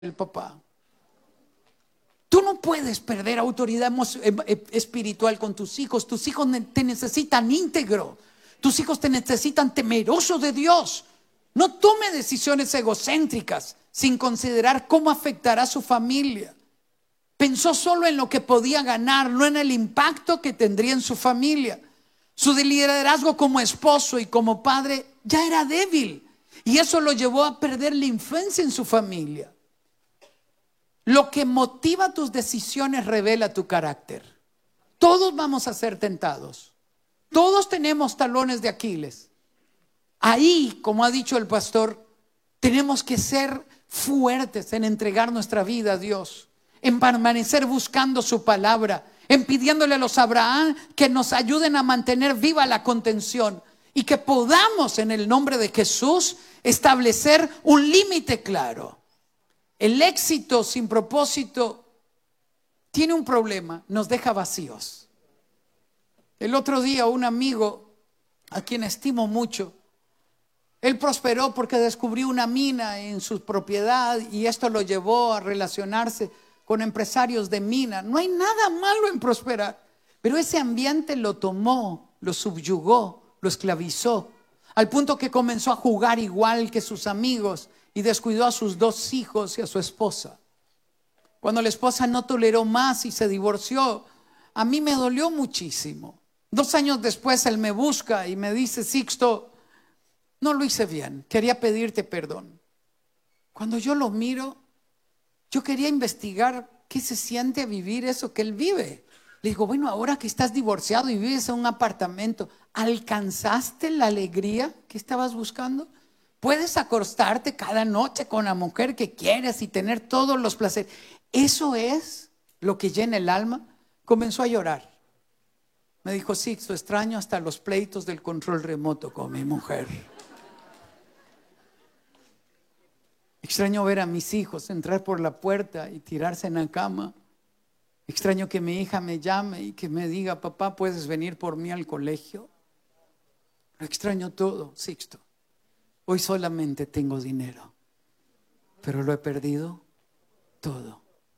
el papá. Tú no puedes perder autoridad espiritual con tus hijos. Tus hijos te necesitan íntegro. Tus hijos te necesitan temeroso de Dios. No tome decisiones egocéntricas sin considerar cómo afectará a su familia. Pensó solo en lo que podía ganar, no en el impacto que tendría en su familia. Su liderazgo como esposo y como padre ya era débil, y eso lo llevó a perder la influencia en su familia. Lo que motiva tus decisiones revela tu carácter. Todos vamos a ser tentados. Todos tenemos talones de Aquiles. Ahí, como ha dicho el pastor, tenemos que ser fuertes en entregar nuestra vida a Dios, en permanecer buscando su palabra, en pidiéndole a los Abraham que nos ayuden a mantener viva la contención y que podamos en el nombre de Jesús establecer un límite claro. El éxito sin propósito tiene un problema, nos deja vacíos. El otro día un amigo a quien estimo mucho, él prosperó porque descubrió una mina en su propiedad y esto lo llevó a relacionarse con empresarios de mina. No hay nada malo en prosperar, pero ese ambiente lo tomó, lo subyugó, lo esclavizó, al punto que comenzó a jugar igual que sus amigos y descuidó a sus 2 hijos y a su esposa. Cuando la esposa no toleró más y se divorció, a mí me dolió muchísimo. 2 años después él me busca y me dice: Sixto, no lo hice bien, quería pedirte perdón. Cuando yo lo miro, yo quería investigar qué se siente vivir eso que él vive. Le digo: bueno, ahora que estás divorciado y vives en un apartamento, ¿alcanzaste la alegría que estabas buscando? ¿Puedes acostarte cada noche con la mujer que quieres y tener todos los placeres? ¿Eso es lo que llena el alma? Comenzó a llorar. Me dijo: Sixto, extraño hasta los pleitos del control remoto con mi mujer. Extraño ver a mis hijos entrar por la puerta y tirarse en la cama. Extraño que mi hija me llame y que me diga: papá, ¿puedes venir por mí al colegio? Lo extraño todo, Sixto. Hoy solamente tengo dinero, pero lo he perdido todo.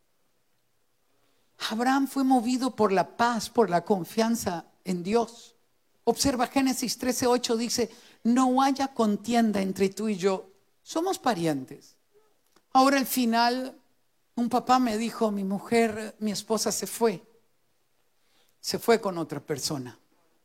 Abraham fue movido por la paz, por la confianza en Dios. Observa Génesis 13:8, dice: no haya contienda entre tú y yo, somos parientes. Ahora al final, un papá me dijo: mi mujer, mi esposa se fue con otra persona.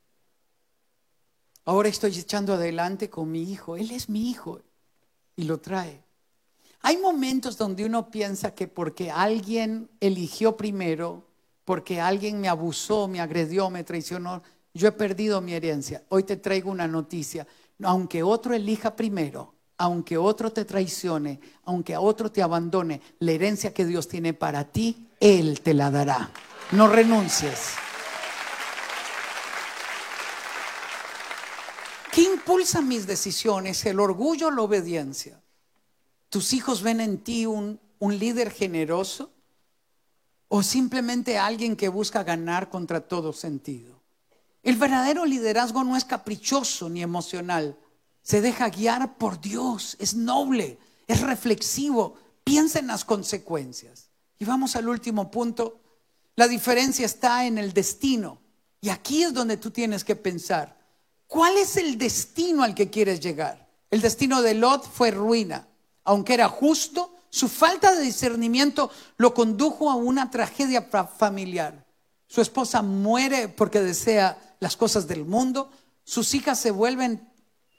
Ahora estoy echando adelante con mi hijo, él es mi hijo y lo trae. Hay momentos donde uno piensa que porque alguien eligió primero, porque alguien me abusó, me agredió, me traicionó, yo he perdido mi herencia. Hoy te traigo una noticia: aunque otro elija primero, aunque otro te traicione, aunque a otro te abandone, la herencia que Dios tiene para ti, Él te la dará. No renuncies. ¿Qué impulsa mis decisiones? ¿El orgullo o la obediencia? ¿Tus hijos ven en ti un líder generoso o simplemente alguien que busca ganar contra todo sentido? El verdadero liderazgo no es caprichoso ni emocional. Se deja guiar por Dios, es noble, es reflexivo, piensa en las consecuencias. Y vamos al último punto. La diferencia está en el destino. Y aquí es donde tú tienes que pensar: ¿cuál es el destino al que quieres llegar? El destino de Lot fue ruina. Aunque era justo, su falta de discernimiento lo condujo a una tragedia familiar. Su esposa muere porque desea las cosas del mundo. Sus hijas se vuelven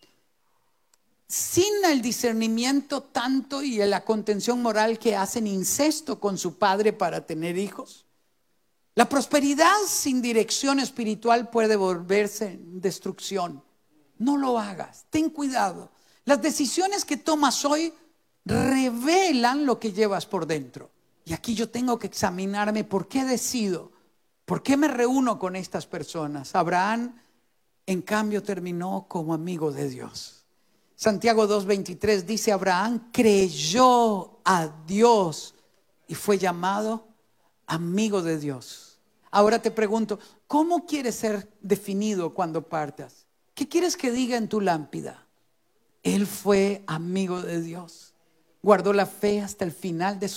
sin el discernimiento tanto y la contención moral que hacen incesto con su padre para tener hijos. La prosperidad sin dirección espiritual puede volverse destrucción. No lo hagas, ten cuidado. Las decisiones que tomas hoy revelan lo que llevas por dentro. Y aquí yo tengo que examinarme: ¿por qué decido? ¿Por qué me reúno con estas personas? Abraham, en cambio, terminó como amigo de Dios. Santiago 2:23 dice: Abraham creyó a Dios y fue llamado amigo de Dios. Ahora te pregunto: ¿cómo quieres ser definido cuando partas? ¿Qué quieres que diga en tu lápida? Él fue amigo de Dios. guardó la fe hasta el final de